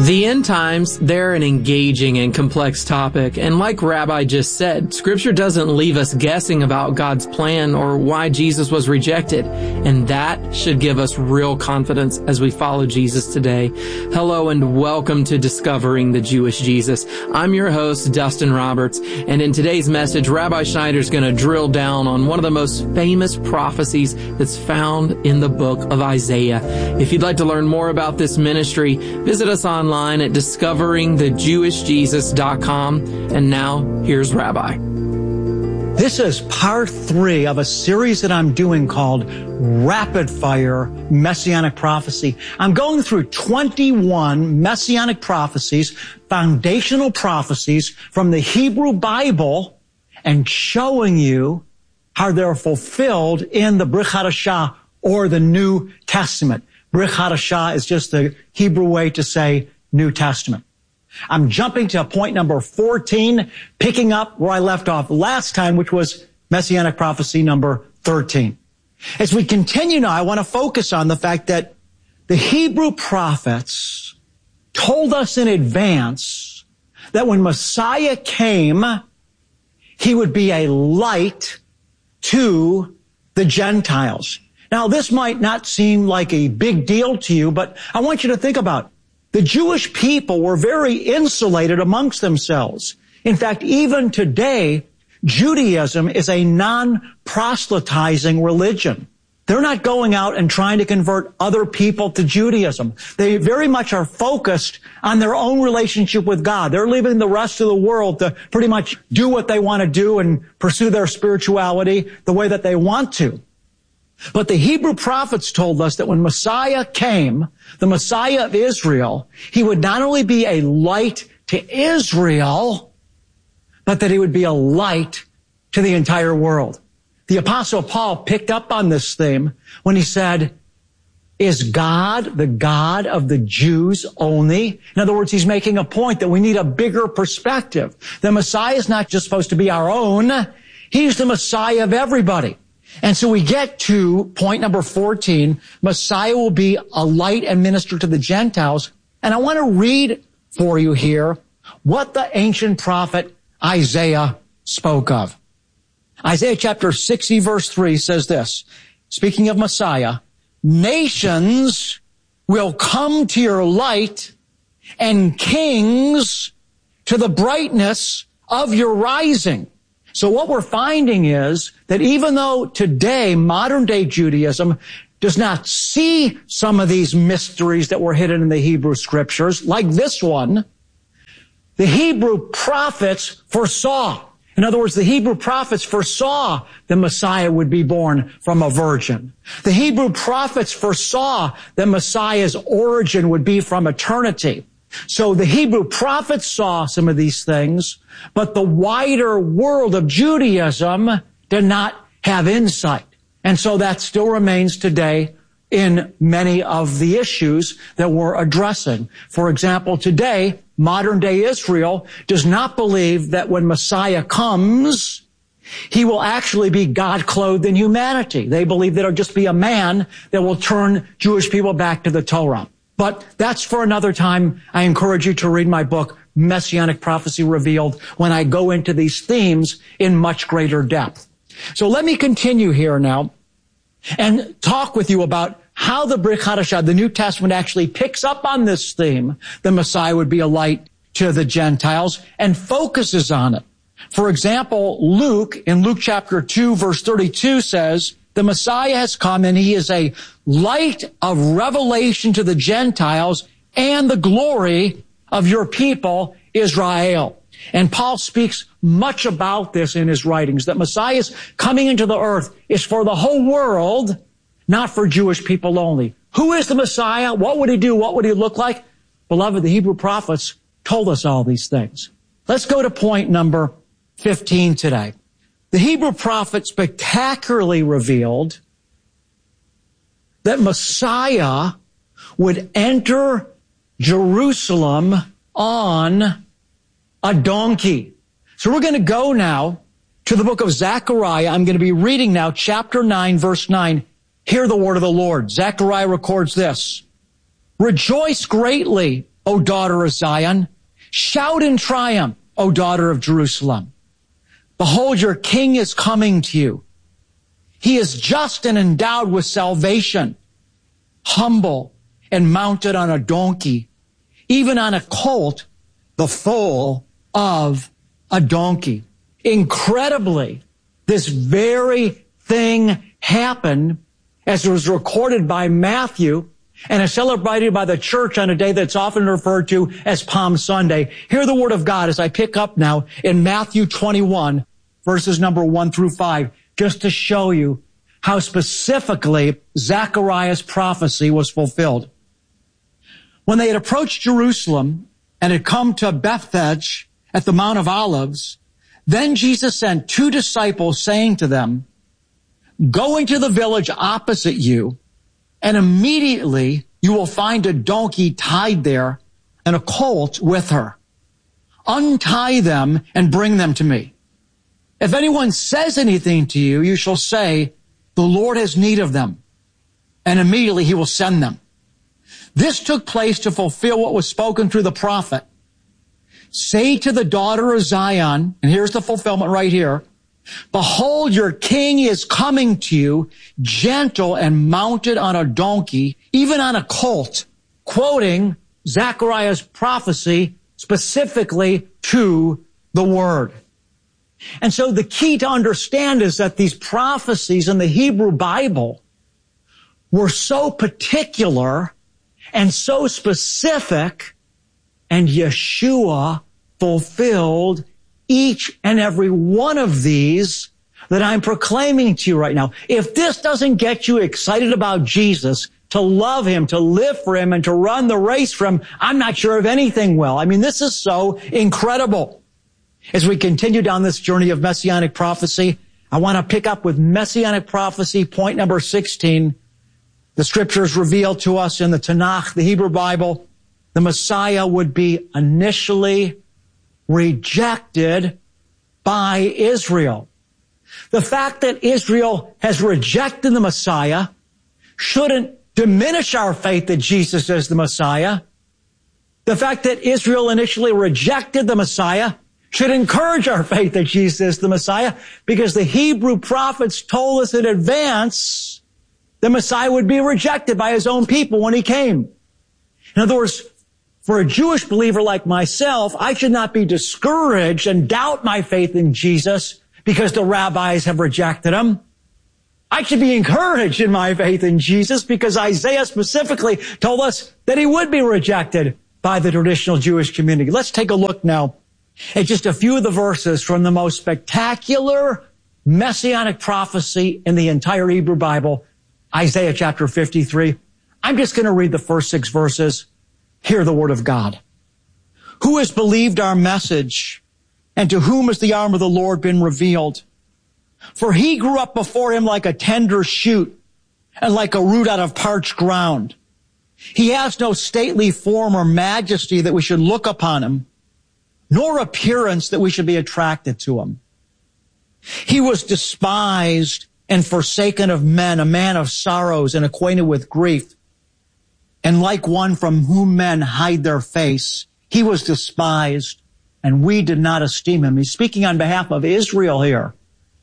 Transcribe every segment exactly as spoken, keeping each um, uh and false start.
The end times, they're an engaging and complex topic, and like Rabbi just said, Scripture doesn't leave us guessing about God's plan or why Jesus was rejected, and that should give us real confidence as we follow Jesus today. Hello and welcome to Discovering the Jewish Jesus. I'm your host, Dustin Roberts, and in today's message, Rabbi Schneider's going to drill down on one of the most famous prophecies that's found in the book of Isaiah. If you'd like to learn more about this ministry, visit us online at discovering the jewish jesus dot com. And now, here's Rabbi. This is part three of a series that I'm doing called Rapid Fire Messianic Prophecy. I'm going through twenty-one Messianic prophecies, foundational prophecies from the Hebrew Bible, and showing you how they're fulfilled in the Brit Hadashah, or the New Testament. Brit Hadashah is just the Hebrew way to say New Testament. I'm jumping to point number fourteen, picking up where I left off last time, which was Messianic prophecy number thirteen. As we continue now, I want to focus on the fact that the Hebrew prophets told us in advance that when Messiah came, he would be a light to the Gentiles. Now, this might not seem like a big deal to you, but I want you to think about it. The Jewish people were very insulated amongst themselves. In fact, even today, Judaism is a non-proselytizing religion. They're not going out and trying to convert other people to Judaism. They very much are focused on their own relationship with God. They're leaving the rest of the world to pretty much do what they want to do and pursue their spirituality the way that they want to. But the Hebrew prophets told us that when Messiah came, the Messiah of Israel, he would not only be a light to Israel, but that he would be a light to the entire world. The Apostle Paul picked up on this theme when he said, is God the God of the Jews only? In other words, he's making a point that we need a bigger perspective. The Messiah is not just supposed to be our own. He's the Messiah of everybody. And so we get to point number fourteen, Messiah will be a light and minister to the Gentiles. And I want to read for you here what the ancient prophet Isaiah spoke of. Isaiah chapter sixty verse three says this, speaking of Messiah, nations will come to your light and kings to the brightness of your rising. So what we're finding is that even though today modern day Judaism does not see some of these mysteries that were hidden in the Hebrew scriptures, like this one, the Hebrew prophets foresaw. In other words, the Hebrew prophets foresaw the Messiah would be born from a virgin. The Hebrew prophets foresaw that Messiah's origin would be from eternity. So the Hebrew prophets saw some of these things, but the wider world of Judaism did not have insight. And so that still remains today in many of the issues that we're addressing. For example, today, modern day Israel does not believe that when Messiah comes, he will actually be God clothed in humanity. They believe that it'll just be a man that will turn Jewish people back to the Torah. But that's for another time. I encourage you to read my book, Messianic Prophecy Revealed, when I go into these themes in much greater depth. So let me continue here now and talk with you about how the Brit Hadashah, the New Testament, actually picks up on this theme, the Messiah would be a light to the Gentiles, and focuses on it. For example, Luke, in Luke chapter two, verse thirty-two says, the Messiah has come and he is a light of revelation to the Gentiles and the glory of your people, Israel. And Paul speaks much about this in his writings, that Messiah's coming into the earth is for the whole world, not for Jewish people only. Who is the Messiah? What would he do? What would he look like? Beloved, the Hebrew prophets told us all these things. Let's go to point number fifteen today. The Hebrew prophet spectacularly revealed that Messiah would enter Jerusalem on a donkey. So we're going to go now to the book of Zechariah. I'm going to be reading now chapter nine, verse nine. Hear the word of the Lord. Zechariah records this. Rejoice greatly, O daughter of Zion. Shout in triumph, O daughter of Jerusalem. Behold, your king is coming to you. He is just and endowed with salvation, humble and mounted on a donkey, even on a colt, the foal of a donkey. Incredibly, this very thing happened as it was recorded by Matthew and is celebrated by the church on a day that's often referred to as Palm Sunday. Hear the word of God as I pick up now in Matthew twenty-one, verses number one through five, just to show you how specifically Zechariah's prophecy was fulfilled. When they had approached Jerusalem and had come to Bethphage at the Mount of Olives, then Jesus sent two disciples, saying to them, go into the village opposite you, and immediately you will find a donkey tied there and a colt with her. Untie them and bring them to me. If anyone says anything to you, you shall say, the Lord has need of them, and immediately he will send them. This took place to fulfill what was spoken through the prophet. Say to the daughter of Zion, and here's the fulfillment right here, behold, your king is coming to you, gentle and mounted on a donkey, even on a colt, quoting Zechariah's prophecy specifically to the word. And so the key to understand is that these prophecies in the Hebrew Bible were so particular and so specific, and Yeshua fulfilled each and every one of these that I'm proclaiming to you right now. If this doesn't get you excited about Jesus, to love him, to live for him, and to run the race for him, I'm not sure if anything will. I mean, this is so incredible. As we continue down this journey of Messianic prophecy, I want to pick up with Messianic prophecy, point number sixteen. The scriptures reveal to us in the Tanakh, the Hebrew Bible, the Messiah would be initially rejected by Israel. The fact that Israel has rejected the Messiah shouldn't diminish our faith that Jesus is the Messiah. The fact that Israel initially rejected the Messiah should encourage our faith that Jesus is the Messiah, because the Hebrew prophets told us in advance the Messiah would be rejected by his own people when he came. In other words, for a Jewish believer like myself, I should not be discouraged and doubt my faith in Jesus because the rabbis have rejected him. I should be encouraged in my faith in Jesus because Isaiah specifically told us that he would be rejected by the traditional Jewish community. Let's take a look now at just a few of the verses from the most spectacular messianic prophecy in the entire Hebrew Bible, Isaiah chapter fifty-three. I'm just going to read the first six verses. Hear the word of God. Who has believed our message, and to whom has the arm of the Lord been revealed? For he grew up before him like a tender shoot, and like a root out of parched ground. He has no stately form or majesty that we should look upon him, nor appearance that we should be attracted to him. He was despised and forsaken of men, a man of sorrows and acquainted with grief. And like one from whom men hide their face, he was despised, and we did not esteem him. He's speaking on behalf of Israel here.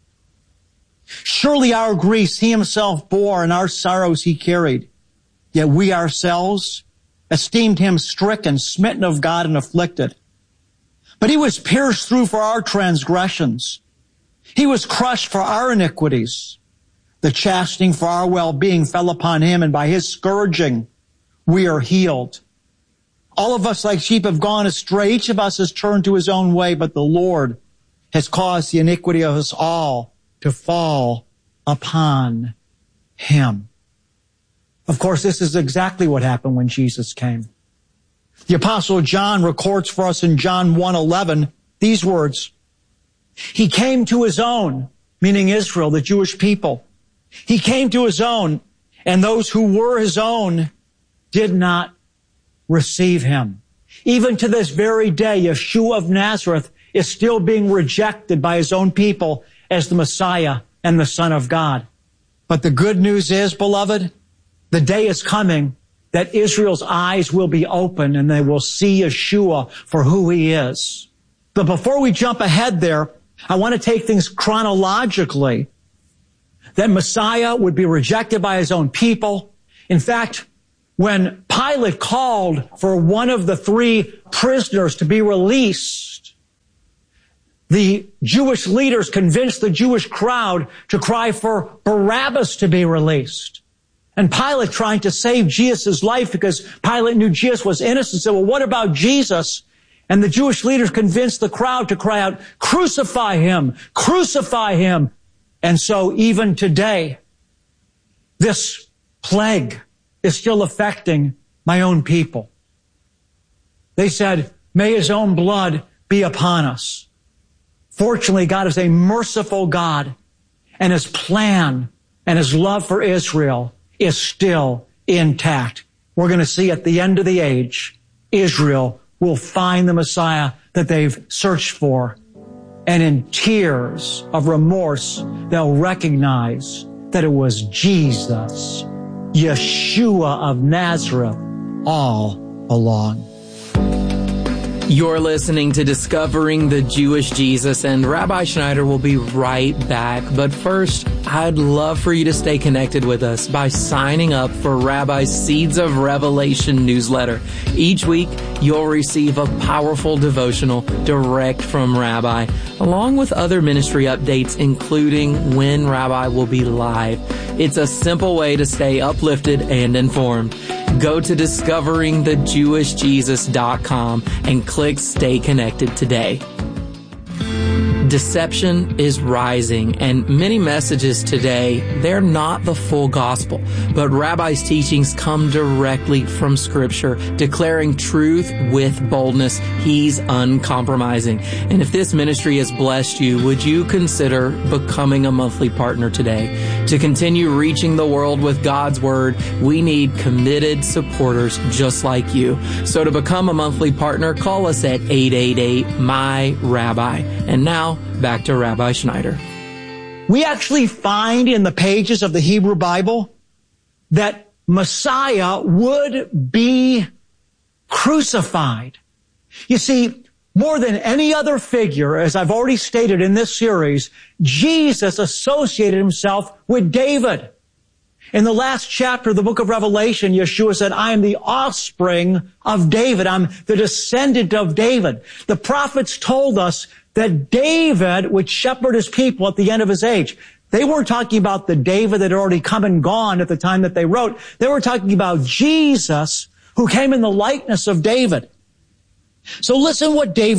Surely our griefs he himself bore, and our sorrows he carried. Yet we ourselves esteemed him stricken, smitten of God, and afflicted. But he was pierced through for our transgressions. He was crushed for our iniquities. The chastening for our well-being fell upon him, and by his scourging we are healed. All of us like sheep have gone astray. Each of us has turned to his own way, but the Lord has caused the iniquity of us all to fall upon him. Of course, this is exactly what happened when Jesus came. The Apostle John records for us in John one eleven these words. He came to his own, meaning Israel, the Jewish people. He came to his own, and those who were his own did not receive him. Even to this very day, Yeshua of Nazareth is still being rejected by his own people as the Messiah and the Son of God. But the good news is, beloved, the day is coming that Israel's eyes will be open and they will see Yeshua for who he is. But before we jump ahead there, I want to take things chronologically. That Messiah would be rejected by his own people. In fact, when Pilate called for one of the three prisoners to be released, the Jewish leaders convinced the Jewish crowd to cry for Barabbas to be released. And Pilate, trying to save Jesus' life because Pilate knew Jesus was innocent, said, well, what about Jesus? And the Jewish leaders convinced the crowd to cry out, crucify him, crucify him. And so even today, this plague is still affecting my own people. They said, may his own blood be upon us. Fortunately, God is a merciful God, and his plan and his love for Israel is still intact. We're going to see at the end of the age, Israel will find the Messiah that they've searched for. And in tears of remorse, they'll recognize that it was Jesus, Yeshua of Nazareth, all along. You're listening to Discovering the Jewish Jesus, and Rabbi Schneider will be right back. But first, I'd love for you to stay connected with us by signing up for Rabbi's Seeds of Revelation newsletter. Each week, you'll receive a powerful devotional direct from Rabbi, along with other ministry updates, including when Rabbi will be live. It's a simple way to stay uplifted and informed. Go to discovering the jewish jesus dot com and click Stay Connected today. Deception is rising, and many messages today, they're not the full gospel, but Rabbi's teachings come directly from Scripture, declaring truth with boldness. He's uncompromising. And if this ministry has blessed you, would you consider becoming a monthly partner today? To continue reaching the world with God's Word, we need committed supporters just like you. So to become a monthly partner, call us at eight eight eight, M Y, Rabbi. And now, back to Rabbi Schneider. We actually find in the pages of the Hebrew Bible that Messiah would be crucified. You see, more than any other figure, as I've already stated in this series, Jesus associated himself with David. In the last chapter of the book of Revelation, Yeshua said, I am the offspring of David. I'm the descendant of David. The prophets told us that David would shepherd his people at the end of his age. They weren't talking about the David that had already come and gone at the time that they wrote. They were talking about Jesus, who came in the likeness of David. So listen what David